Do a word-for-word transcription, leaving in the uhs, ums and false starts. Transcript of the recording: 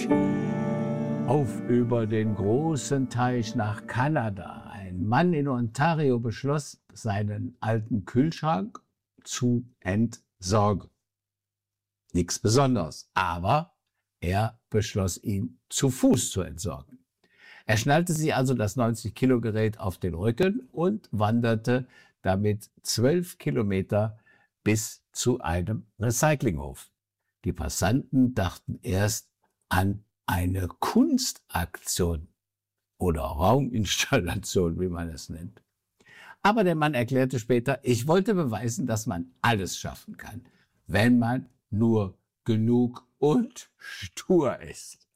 Auf über den großen Teich nach Kanada. Ein Mann in Ontario beschloss, seinen alten Kühlschrank zu entsorgen. Nichts Besonderes, aber er beschloss, ihn zu Fuß zu entsorgen. Er schnallte sich also das neunzig Kilo Gerät auf den Rücken und wanderte damit zwölf Kilometer bis zu einem Recyclinghof. Die Passanten dachten erst an eine Kunstaktion oder Rauminstallation, wie man es nennt. Aber der Mann erklärte später, ich wollte beweisen, dass man alles schaffen kann, wenn man nur genug und stur ist.